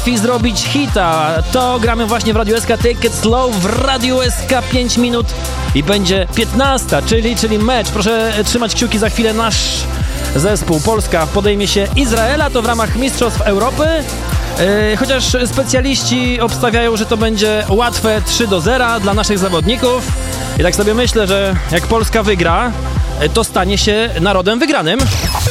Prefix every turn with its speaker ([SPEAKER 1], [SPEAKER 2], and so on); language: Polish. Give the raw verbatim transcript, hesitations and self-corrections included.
[SPEAKER 1] I zrobić hita. To gramy właśnie w Radiu S K Take It Slow w Radiu S K pięć minut i będzie piętnasta, czyli, czyli mecz. Proszę trzymać kciuki, za chwilę nasz zespół Polska podejmie się Izraela, to w ramach Mistrzostw Europy. Yy, chociaż specjaliści obstawiają, że to będzie łatwe trzy do zera dla naszych zawodników. I tak sobie myślę, że jak Polska wygra, to stanie się narodem wygranym.